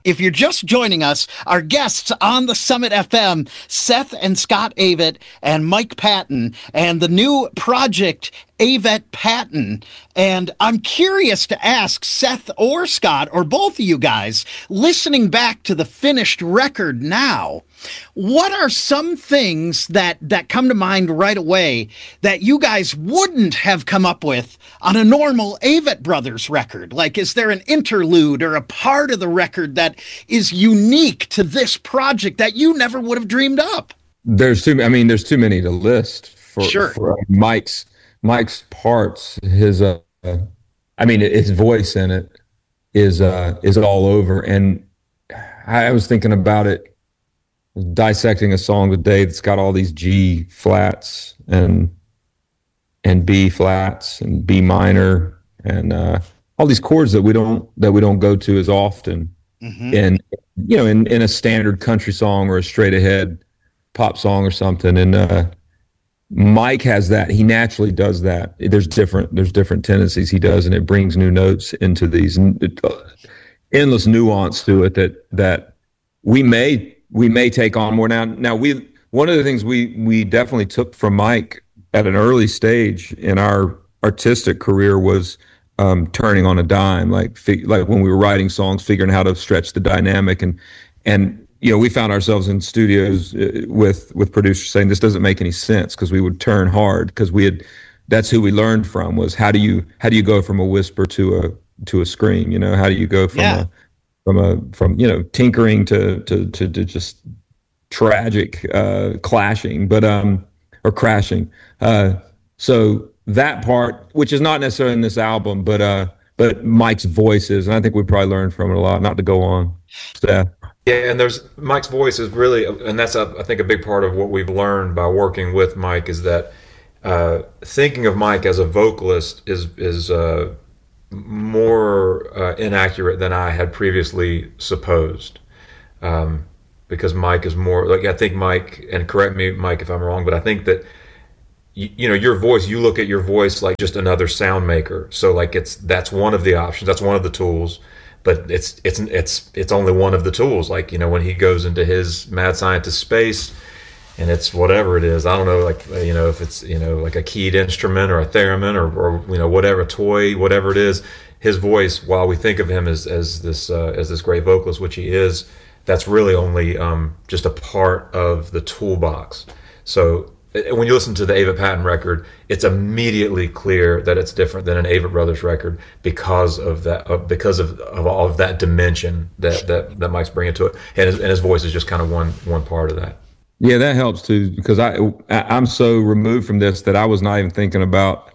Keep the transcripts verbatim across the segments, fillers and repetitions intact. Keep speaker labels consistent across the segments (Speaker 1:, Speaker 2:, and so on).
Speaker 1: If you're just joining us, our guests on the Summit F M, Seth and Scott Avett and Mike Patton, and the new project Avett Patton. And I'm curious to ask Seth or Scott or both of you guys, listening back to the finished record now, what are some things that, that come to mind right away that you guys wouldn't have come up with on a normal Avett Brothers record? Like, is there an interlude or a part of the record that is unique to this project that you never would have dreamed up?
Speaker 2: There's too, I mean, there's too many to list for,
Speaker 1: sure.
Speaker 2: for Mike's, Mike's parts. His, uh, I mean, his voice in it is, uh, is all over. And I was thinking about it, dissecting a song today that's got all these G flats and and B flats and B minor and uh, all these chords that we don't that we don't go to as often. Mm-hmm. And you know, in, in a standard country song or a straight ahead pop song or something. And uh, Mike has that. He naturally does that. There's different there's different tendencies he does, and it brings new notes into these uh, endless nuance to it that that we may. we may take on more now. Now, we one of the things we we definitely took from Mike at an early stage in our artistic career was um, turning on a dime, like fig, like when we were writing songs, figuring how to stretch the dynamic, and and you know we found ourselves in studios with with producers saying this doesn't make any sense because we would turn hard because we had that's who we learned from was how do you how do you go from a whisper to a to a scream, you know, how do you go from yeah. a From a from you know tinkering to to to, to just tragic uh, clashing, but um or crashing. Uh, so that part, which is not necessarily in this album, but uh but Mike's voice is, and I think we probably learned from it a lot. Not to go on, Steph.
Speaker 3: Yeah, and there's Mike's voice is really, and that's a, I think a big part of what we've learned by working with Mike is that uh, thinking of Mike as a vocalist is is. Uh, more uh, inaccurate than I had previously supposed, um, because Mike is more like I think Mike, and correct me, Mike, if I'm wrong, but I think that you, you know your voice. You look at your voice like just another sound maker. So like it's that's one of the options. That's one of the tools, but it's it's it's it's only one of the tools. Like you know when he goes into his mad scientist space. And it's whatever it is. I don't know, like, you know, if it's, you know, like a keyed instrument or a theremin or, or you know, whatever, toy, whatever it is, his voice, while we think of him as, as this, uh, as this great vocalist, which he is, that's really only um, just a part of the toolbox. So when you listen to the Avett Patton record, it's immediately clear that it's different than an Avett Brothers record because of that, uh, because of, of all of that dimension that, that, that Mike's bringing to it. And his, and his voice is just kind of one, one part of that.
Speaker 2: Yeah, that helps too, because I, I'm so removed from this that I was not even thinking about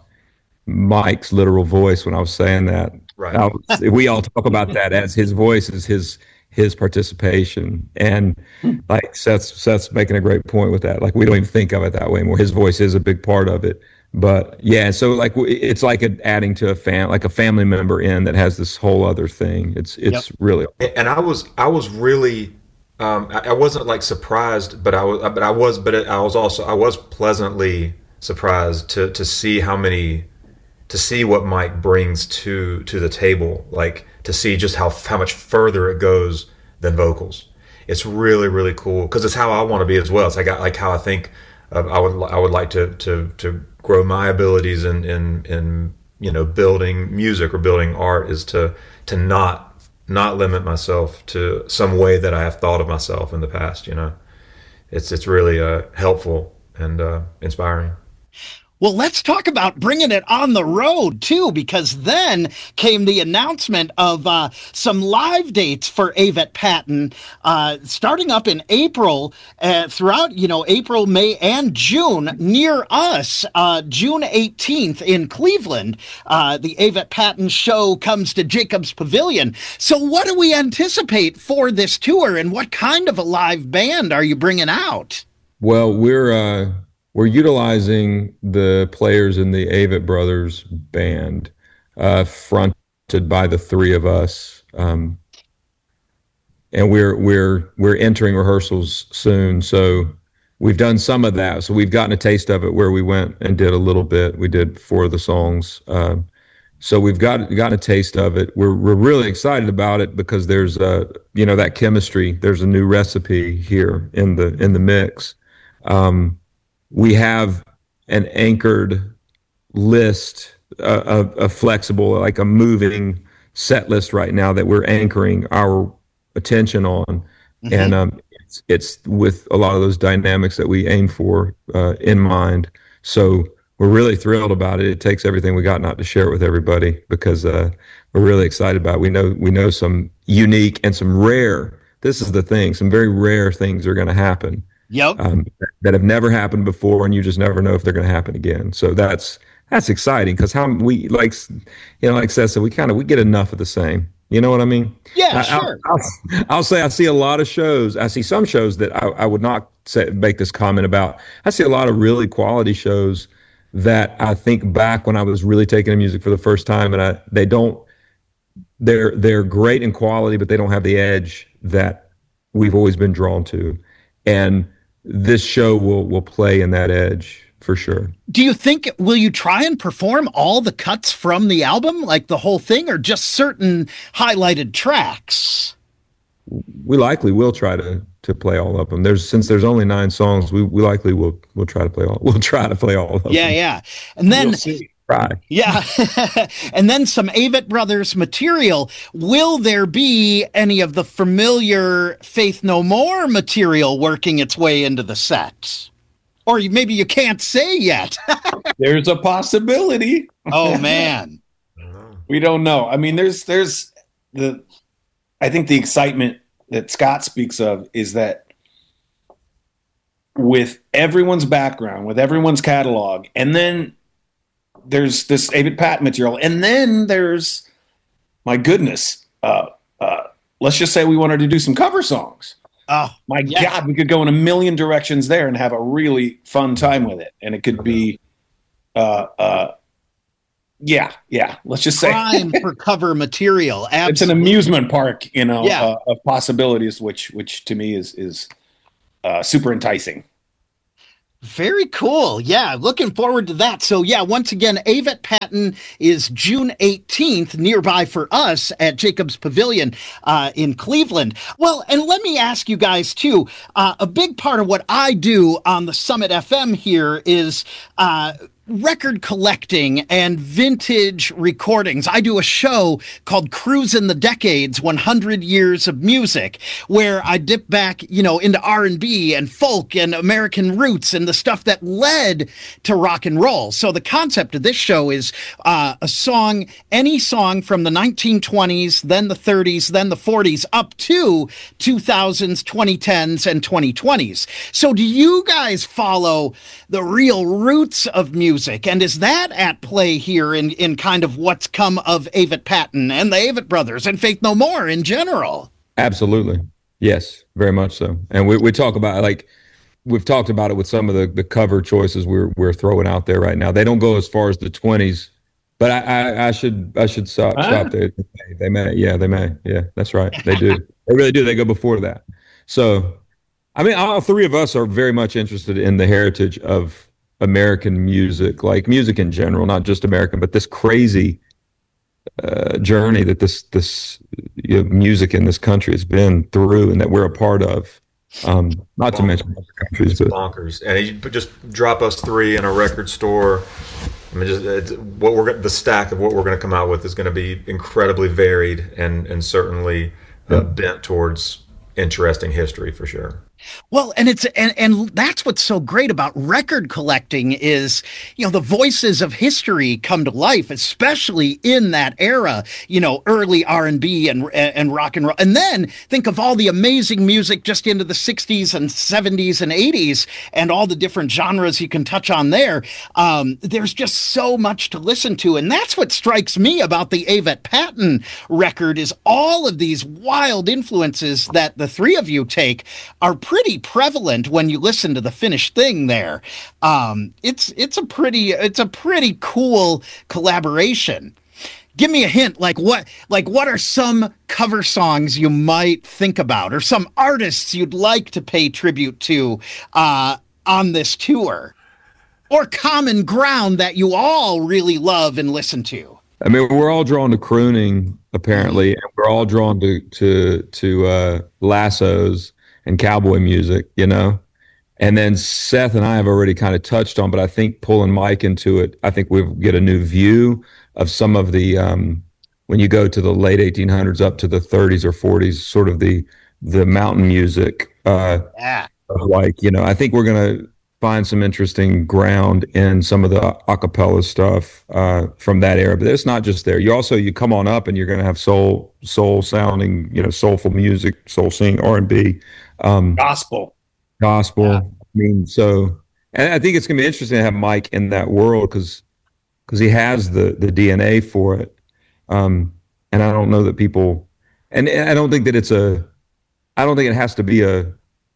Speaker 2: Mike's literal voice when I was saying that.
Speaker 3: Right.
Speaker 2: Was, we all talk about that as his voice is his his participation, and like Seth's Seth's making a great point with that. Like we don't even think of it that way anymore. His voice is a big part of it, but yeah. So like it's like adding to a fan, like a family member in that has this whole other thing. It's it's yep. really.
Speaker 3: And I was I was really. Um, I, I wasn't like surprised, but I was, but I was, but I was also, I was pleasantly surprised to to see how many, to see what Mike brings to to the table, like to see just how how much further it goes than vocals. It's really really cool because it's how I want to be as well. It's like I, like how I think uh, I would I would like to to to grow my abilities in in in you know building music or building art is to to not. not limit myself to some way that I have thought of myself in the past, you know. It's it's really uh, helpful and uh, inspiring.
Speaker 1: Well, let's talk about bringing it on the road, too, because then came the announcement of uh, some live dates for Avett Patton, uh, starting up in April, uh, throughout, you know, April, May, and June, near us, uh, June eighteenth in Cleveland. Uh, the Avett Patton show comes to Jacobs Pavilion. So what do we anticipate for this tour, and what kind of a live band are you bringing out?
Speaker 2: Well, we're... Uh... We're utilizing the players in the Avett Brothers band, uh, fronted by the three of us, um, and we're we're we're entering rehearsals soon. So we've done some of that. So we've gotten a taste of it where we went and did a little bit. We did four of the songs. Um, so we've got gotten a taste of it. We're we're really excited about it because there's a you know, that chemistry. There's a new recipe here in the in the mix. Um, we have an anchored list, uh, a, a flexible, like a moving set list right now that we're anchoring our attention on, mm-hmm. and um, it's, it's with a lot of those dynamics that we aim for uh, in mind. So we're really thrilled about it. It takes everything we got not to share it with everybody because uh, we're really excited about it. We know we know some unique and some rare. This is the thing. Some very rare things are going to happen.
Speaker 1: Yep.
Speaker 2: Um, that have never happened before, and you just never know if they're going to happen again. So that's that's exciting because how we like, you know, like Seth said, we kind of we get enough of the same. You know what I mean?
Speaker 1: Yeah,
Speaker 2: I,
Speaker 1: sure.
Speaker 2: I'll, I'll, I'll say I see a lot of shows. I see some shows that I, I would not say, make this comment about. I see a lot of really quality shows that I think back when I was really taking in music for the first time, and I they don't. They're they're great in quality, but they don't have the edge that we've always been drawn to, and this show will will play in that edge for sure.
Speaker 1: Do you think, will you try and perform all the cuts from the album, like the whole thing, or just certain highlighted tracks?
Speaker 2: We likely will try to to play all of them. There's since there's only nine songs, we, we likely will we'll try to play all we'll try to play all of
Speaker 1: yeah,
Speaker 2: them.
Speaker 1: Yeah, yeah. And then
Speaker 2: we'll try.
Speaker 1: Yeah. And then some Avett Brothers material. Will there be any of the familiar Faith No More material working its way into the set? Or maybe you can't say yet.
Speaker 4: There's a possibility.
Speaker 1: Oh man.
Speaker 4: We don't know. I mean, there's there's the I think the excitement that Scott speaks of is that with everyone's background, with everyone's catalog, and then there's this Avett Patton material, and then there's, my goodness, uh, uh, let's just say we wanted to do some cover songs.
Speaker 1: Oh,
Speaker 4: my
Speaker 1: yes.
Speaker 4: God, we could go in a million directions there and have a really fun time with it. And it could be, uh, uh, yeah, yeah, let's just say.
Speaker 1: Prime for cover material. Absolutely.
Speaker 4: It's an amusement park, you know,
Speaker 1: yeah.
Speaker 4: uh, of possibilities, which, which to me is, is uh, super enticing.
Speaker 1: Very cool. Yeah, looking forward to that. So yeah, once again, Avett Patton is June eighteenth nearby for us at Jacobs Pavilion uh, in Cleveland. Well, and let me ask you guys too, uh, a big part of what I do on the Summit F M here is uh, record collecting and vintage recordings. I do a show called Cruisin' the Decades, one hundred Years of Music, where I dip back, you know, into R and B and folk and American roots and the stuff that led to rock and roll. So the concept of this show is uh, a song, any song from the nineteen twenties, then the thirties, then the forties, up to two thousands, twenty tens, and twenty twenties. So do you guys follow the real roots of music? Music. And is that at play here in, in kind of what's come of Avett Patton and the Avett Brothers and Faith No More in general?
Speaker 2: Absolutely. Yes, very much so. And we, we talk about, like, we've talked about it with some of the, the cover choices we're we're throwing out there right now. They don't go as far as the twenties, but I, I, I should I should stop,
Speaker 4: huh?
Speaker 2: stop there. They may. Yeah, they may. Yeah, that's right. They do. They really do. They go before that. So, I mean, all three of us are very much interested in the heritage of American music, like music in general, not just American, but this crazy uh, journey that this this you know, music in this country has been through, and that we're a part of. Um, not bonkers. To mention other countries,
Speaker 3: it's
Speaker 2: but
Speaker 3: bonkers. And you just drop us three in a record store. I mean, just it's, what we're the stack of what we're going to come out with is going to be incredibly varied and and certainly uh, bent towards interesting history for sure.
Speaker 1: Well, and it's and, and that's what's so great about record collecting is, you know, the voices of history come to life, especially in that era, you know, early R and B and and rock and roll. And then think of all the amazing music just into the sixties and seventies and eighties and all the different genres you can touch on there. Um, there's just so much to listen to. And that's what strikes me about the Avett Patton record is all of these wild influences that the three of you take are pretty prevalent when you listen to the finished thing there. Um, it's it's a pretty it's a pretty cool collaboration. Give me a hint, like what like what are some cover songs you might think about, or some artists you'd like to pay tribute to uh, on this tour, or common ground that you all really love and listen to?
Speaker 2: I mean, we're all drawn to crooning, apparently, and we're all drawn to to to uh, lassos and cowboy music, you know. And then Seth and I have already kind of touched on, but I think pulling Mike into it, I think we get a new view of some of the um, when you go to the late eighteen hundreds up to the thirties or forties, sort of the the mountain music. Uh,
Speaker 1: yeah.
Speaker 2: Like, you know, I think we're gonna find some interesting ground in some of the acapella stuff uh, from that era. But it's not just there. You also you come on up and you're going to have soul, soul sounding, you know, soulful music, soul singing, R and B, um,
Speaker 4: gospel,
Speaker 2: gospel.
Speaker 4: Yeah.
Speaker 2: I mean, so and I think it's going to be interesting to have Mike in that world because because he has the the D N A for it. Um, and I don't know that people, and, and I don't think that it's a, I don't think it has to be a,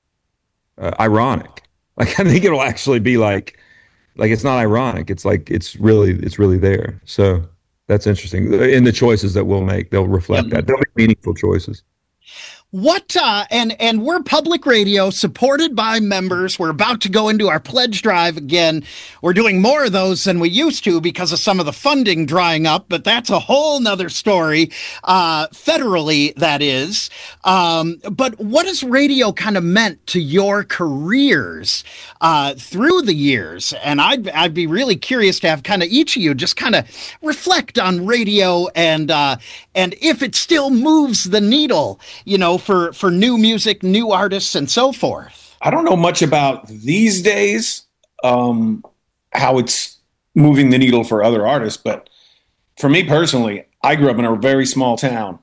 Speaker 2: uh, ironic. Like, I think it'll actually be like, like it's not ironic. It's like, it's really, it's really there. So that's interesting. In the choices that we'll make, they'll reflect
Speaker 1: Yep.
Speaker 2: that. They'll be meaningful choices.
Speaker 1: What uh, and and we're public radio supported by members. We're about to go into our pledge drive again. We're doing more of those than we used to because of some of the funding drying up, but that's a whole nother story, uh, federally, that is. Um, but what has radio kind of meant to your careers uh, through the years? And I'd I'd be really curious to have kind of each of you just kind of reflect on radio and uh, and if it still moves the needle, you know, for, for new music, new artists, and so forth.
Speaker 4: I don't know much about these days, um, how it's moving the needle for other artists, but for me personally, I grew up in a very small town,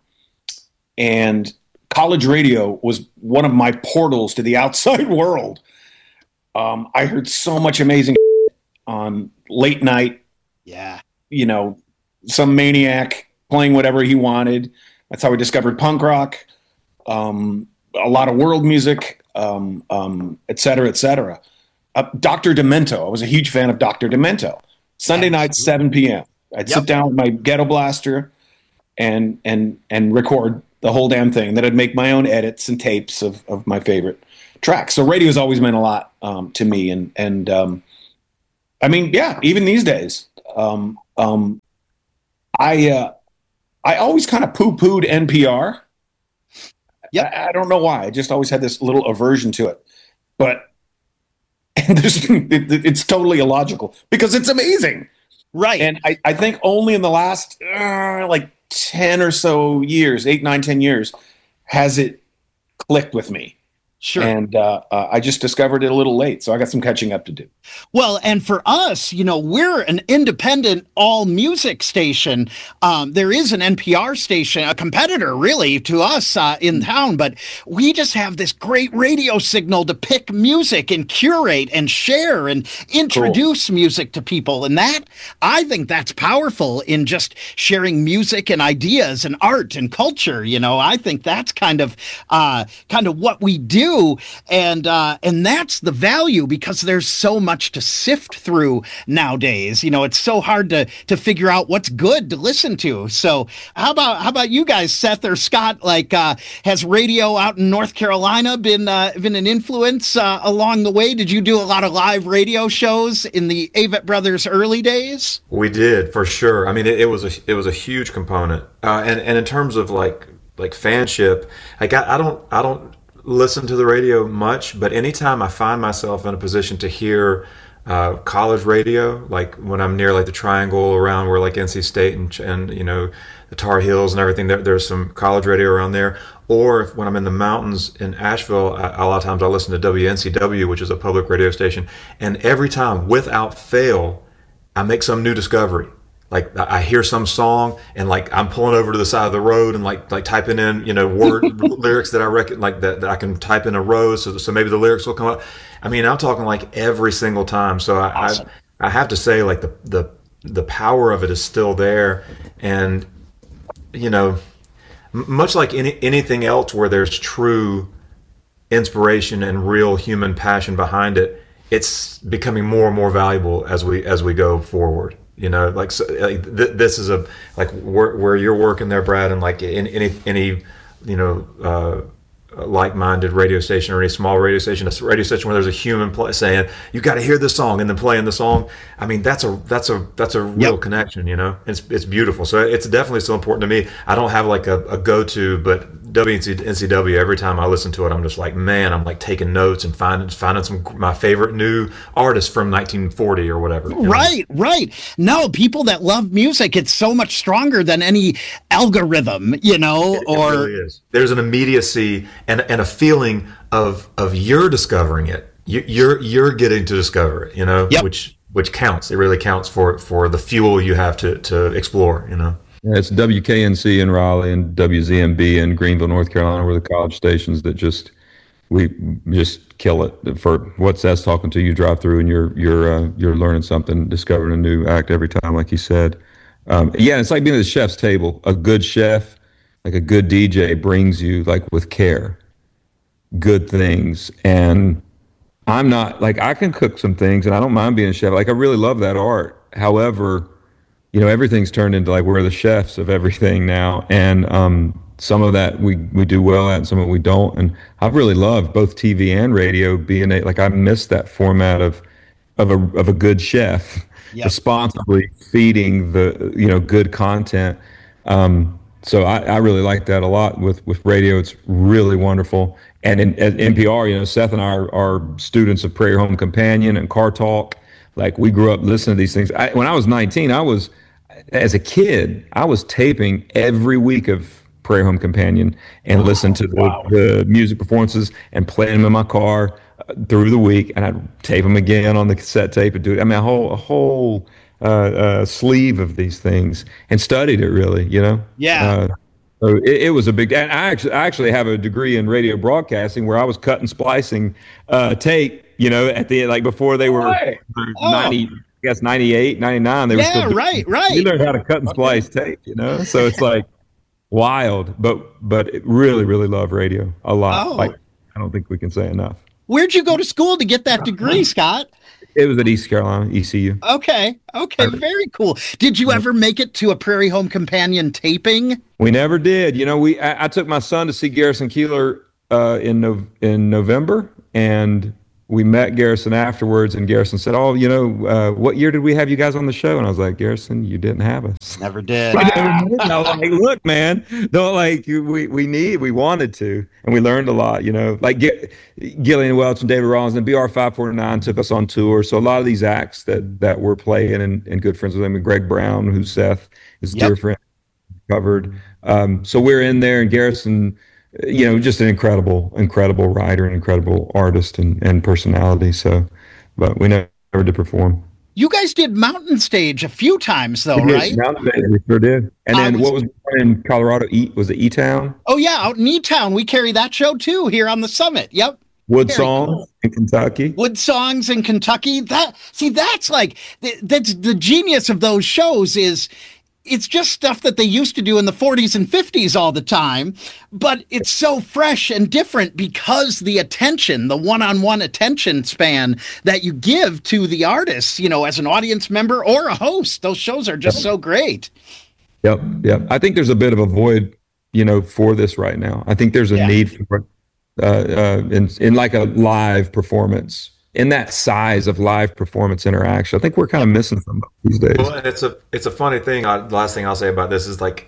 Speaker 4: and college radio was one of my portals to the outside world. Um, I heard so much amazing on late night.
Speaker 1: Yeah.
Speaker 4: You know, some maniac playing whatever he wanted. That's how I discovered punk rock. Um, a lot of world music, um, um, et cetera, et cetera. Uh, Doctor Demento. I was a huge fan of Doctor Demento. Sunday nights, seven p.m. I'd
Speaker 1: Yep.
Speaker 4: sit down with my ghetto blaster and and and record the whole damn thing. Then I'd make my own edits and tapes of, of my favorite tracks. So radio's always meant a lot um, to me. And and um, I mean, yeah, even these days, um, um, I uh, I always kind of poo-pooed N P R.
Speaker 1: Yep.
Speaker 4: I, I don't know why. I just always had this little aversion to it. But and there's, it, it's totally illogical because it's amazing.
Speaker 1: Right.
Speaker 4: And I, I think only in the last uh, like ten or so years, eight, nine, ten years, has it clicked with me.
Speaker 1: Sure.
Speaker 4: And uh, uh, I just discovered it a little late, so I got some catching up to do.
Speaker 1: Well, and for us, you know, we're an independent all music station. Um, there is an N P R station, a competitor really to us uh, in town, but we just have this great radio signal to pick music and curate and share and introduce cool. music to people. And that, I think that's powerful in just sharing music and ideas and art and culture. You know, I think that's kind of, uh, kind of what we do. And uh, and that's the value because there's so much to sift through nowadays. You know, it's so hard to to figure out what's good to listen to. So how about how about you guys, Seth or Scott? Like, uh, has radio out in North Carolina been uh, been an influence uh, along the way? Did you do a lot of live radio shows in the Avett Brothers early days?
Speaker 3: We did, for sure. I mean, it, it was a it was a huge component. Uh, and and in terms of like like fanship, like I, I don't I don't. listen to the radio much, but anytime I find myself in a position to hear uh, college radio, like when I'm near like the Triangle around where like N C State and, and you know, the Tar Heels and everything, there, there's some college radio around there. Or if, when I'm in the mountains in Asheville, I, a lot of times I listen to W N C W, which is a public radio station. And every time, without fail, I make some new discovery. Like I hear some song and like I'm pulling over to the side of the road and like like typing in, you know, word lyrics that I reckon like that, that I can type in a row so so maybe the lyrics will come up. I mean, I'm talking like every single time. So I awesome. I, I have to say like the the the power of it is still there, and you know, much like any anything else where there's true inspiration and real human passion behind it, it's becoming more and more valuable as we as we go forward. You know, like, so, like th- this is a like where, where you're working there, Brad, and like in, any any you know uh, like-minded radio station or any small radio station, a radio station where there's a human play, saying you got to hear this song and then playing the song. I mean, that's a that's a that's a real yep. connection. You know, it's it's beautiful. So it's definitely still important to me. I don't have like a, a go-to, but W N C W, every time I listen to it, I'm just like, man, I'm like taking notes and finding finding some my favorite new artists from nineteen forty or whatever.
Speaker 1: Right, know? right. No, people that love music, it's so much stronger than any algorithm, you know,
Speaker 3: it,
Speaker 1: or
Speaker 3: it really is. There's an immediacy and and a feeling of of you're discovering it. You, you're you're getting to discover it, you know,
Speaker 1: yep.
Speaker 3: which which counts. It really counts for for the fuel you have to to explore, you know.
Speaker 2: Yeah, it's W K N C in Raleigh and W Z M B in Greenville, North Carolina, were the college stations that just we just kill it. For what Seth's talking to, you drive through and you're you're uh, you're learning something, discovering a new act every time, like he said. Um, yeah, it's like being at the chef's table. A good chef, like a good D J, brings you like with care, good things. And I'm not like I can cook some things, and I don't mind being a chef. Like I really love that art. However, you know, everything's turned into like we're the chefs of everything now, and um, some of that we we do well at, and some of it we don't. And I've really loved both T V and radio. Being a, like I miss that format of of a of a good chef, yep. responsibly feeding the you know good content. Um, so I, I really like that a lot with with radio. It's really wonderful. And in, at N P R, you know, Seth and I are, are students of Prairie Home Companion and Car Talk. Like we grew up listening to these things. I, when I was nineteen, I was as a kid, I was taping every week of Prairie Home Companion and wow, listened to the, wow. the music performances and playing them in my car uh, through the week. And I'd tape them again on the cassette tape and do it. I mean, a whole, a whole uh, uh, sleeve of these things and studied it really, you know?
Speaker 1: Yeah.
Speaker 2: Uh, so it, it was a big, and I actually, I actually have a degree in radio broadcasting where I was cutting, splicing uh, tape, you know, at the, like before they were
Speaker 1: oh.
Speaker 2: ninety, I guess ninety-eight, ninety-nine, they were
Speaker 1: yeah,
Speaker 2: still doing,
Speaker 1: right, right.
Speaker 2: You learned how to cut and splice okay. tape, you know? So it's like wild, but but it really, really love radio a lot.
Speaker 1: Oh.
Speaker 2: Like I don't think we can say enough.
Speaker 1: Where'd you go to school to get that degree, Scott?
Speaker 2: It was at East Carolina, E C U.
Speaker 1: Okay, okay, very cool. Did you ever make it to a Prairie Home Companion taping?
Speaker 2: We never did. You know, we I, I took my son to see Garrison Keillor uh, in no, in November, and we met Garrison afterwards, and Garrison said, "Oh, you know, uh, what year did we have you guys on the show?" And I was like, "Garrison, you didn't have us.
Speaker 1: Never did."
Speaker 2: I was like, "Look, man, don't like we we need we wanted to, and we learned a lot. You know, like G- Gillian Welch and David Rollins and B R five forty-nine took us on tour. So a lot of these acts that that we're playing and, and good friends with them, and Greg Brown, who Seth is a yep. dear friend, covered. Um, so we're in there, and Garrison." You know, just an incredible, incredible writer, an incredible artist and, and personality. So, but we never did perform.
Speaker 1: You guys did Mountain Stage a few times, though,
Speaker 2: we did.
Speaker 1: right?
Speaker 2: Mountain Stage, we sure did. And then was, what was in Colorado? E, was it E-Town?
Speaker 1: Oh, yeah, out in E-Town. We carry that show, too, here on the Summit. Yep.
Speaker 2: Wood Songs cool. in Kentucky.
Speaker 1: Wood Songs in Kentucky. That see, that's like, that's the genius of those shows is, it's just stuff that they used to do in the forties and fifties all the time, but it's so fresh and different because the attention, the one-on-one attention span that you give to the artists, you know, as an audience member or a host, those shows are just yep. so great.
Speaker 2: Yep, yep. I think there's a bit of a void, you know, for this right now. I think there's a yeah. need for, uh, uh, in, in like a live performance. In that size of live performance interaction, I think we're kind of missing some these days.
Speaker 3: Well, and it's a it's a funny thing. I, the last thing I'll say about this is like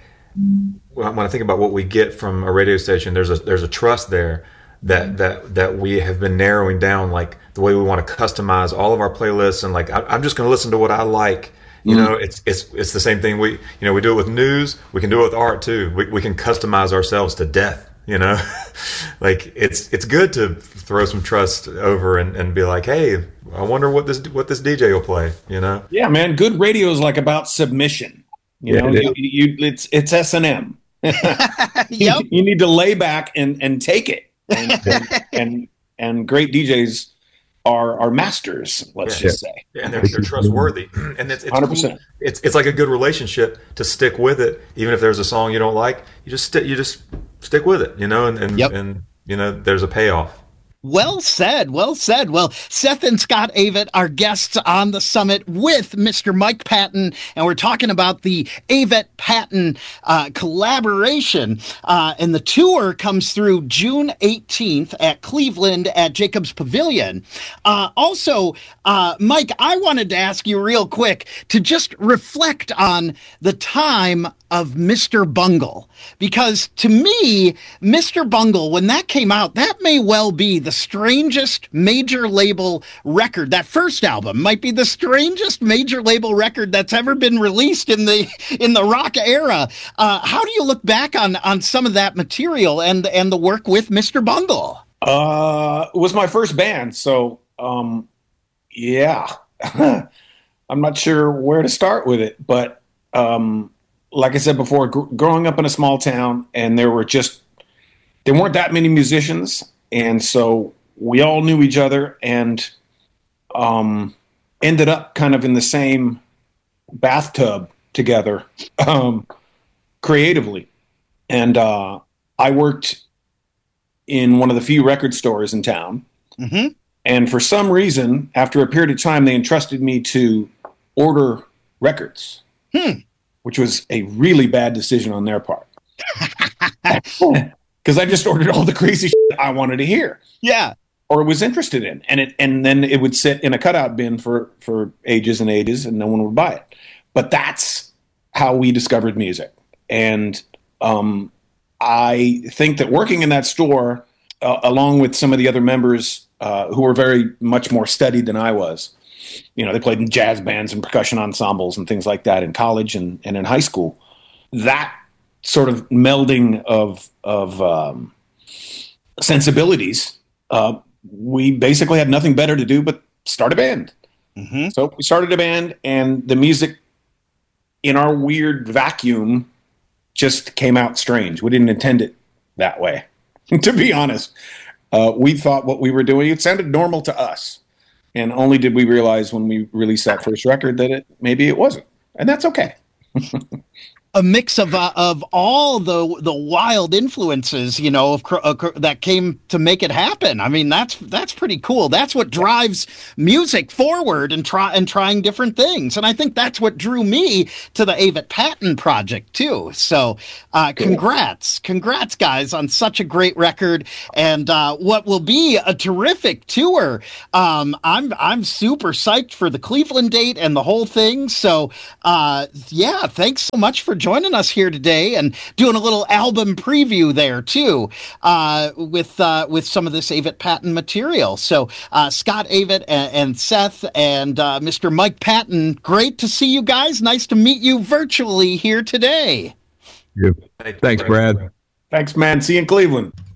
Speaker 3: when I think about what we get from a radio station, there's a there's a trust there that that that we have been narrowing down, like the way we want to customize all of our playlists, and like I, I'm just going to listen to what I like. You mm-hmm. know, it's it's it's the same thing. We you know we do it with news. We can do it with art too. We we can customize ourselves to death. You know, like it's it's good to throw some trust over and, and be like, hey, I wonder what this what this D J will play. You know?
Speaker 4: Yeah, man. Good radio is like about submission. You yeah, know, you, you, it's it's S and M.
Speaker 1: Yep.
Speaker 4: you, you need to lay back and, and take it. And, and, and and great D Js are are masters. Let's
Speaker 3: yeah.
Speaker 4: just say,
Speaker 3: yeah, and they're, they're trustworthy. And it's it's
Speaker 4: one hundred percent.
Speaker 3: Cool. It's it's like a good relationship to stick with it, even if there's a song you don't like. You just st- you just stick with it, you know, and and,
Speaker 1: yep.
Speaker 3: and you know there's a payoff.
Speaker 1: Well said. Well said. Well, Seth and Scott Avett are guests on the summit with Mister Mike Patton, and we're talking about the Avett-Patton uh, collaboration. Uh, and the tour comes through June eighteenth at Cleveland at Jacobs Pavilion. Uh, also, uh, Mike, I wanted to ask you real quick to just reflect on the time of Mister Bungle, because to me, Mister Bungle, when that came out, that may well be the strangest major label record. That first album might be the strangest major label record that's ever been released in the in the rock era. Uh, how do you look back on on some of that material and and the work with Mister Bungle?
Speaker 4: Uh, it was my first band, so um, yeah, I'm not sure where to start with it, but um, like I said before, gr- growing up in a small town, and there were just there weren't that many musicians, and so we all knew each other, and um, ended up kind of in the same bathtub together, um, creatively. And uh, I worked in one of the few record stores in town.
Speaker 1: Mm-hmm.
Speaker 4: And for some reason, after a period of time, they entrusted me to order records,
Speaker 1: Hmm.
Speaker 4: which was a really bad decision on their part. Because I just ordered all the crazy shit I wanted to hear.
Speaker 1: Yeah.
Speaker 4: Or was interested in. And it and then it would sit in a cutout bin for, for ages and ages, and no one would buy it. But that's how we discovered music. And um, I think that working in that store, uh, along with some of the other members uh, who were very much more studied than I was, you know, they played in jazz bands and percussion ensembles and things like that in college and, and in high school. That sort of melding of of um, sensibilities, uh, we basically had nothing better to do but start a band.
Speaker 1: Mm-hmm.
Speaker 4: So we started a band, and the music in our weird vacuum just came out strange. We didn't intend it that way, to be honest. Uh, we thought what we were doing, it sounded normal to us. And only did we realize when we released that first record that it maybe it wasn't. And that's okay.
Speaker 1: A mix of uh, of all the the wild influences, you know, of, uh, that came to make it happen. I mean, that's that's pretty cool. That's what drives music forward and try and trying different things. And I think that's what drew me to the Avett-Patton project too. So, uh, congrats, congrats, guys, on such a great record and uh, what will be a terrific tour. Um, I'm I'm super psyched for the Cleveland date and the whole thing. So, uh, yeah, thanks so much for joining us here today and doing a little album preview there too, uh, with uh, with some of this Avett-Patton material. So uh, Scott Avett and, and Seth and uh, Mister Mike Patton, great to see you guys. Nice to meet you virtually here today.
Speaker 2: Yep. Thanks, Brad.
Speaker 4: Thanks, man. See you in Cleveland.